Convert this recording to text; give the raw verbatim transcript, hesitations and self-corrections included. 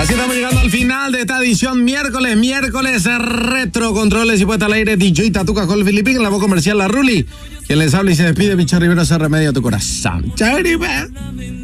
Así estamos llegando al final de esta edición miércoles, miércoles retro, controles y puesta al aire, D J Tatuca con el Filipín, en la voz comercial La Ruli, quien les habla y se despide, Bicho Rivero, se remedia a tu corazón. Chao,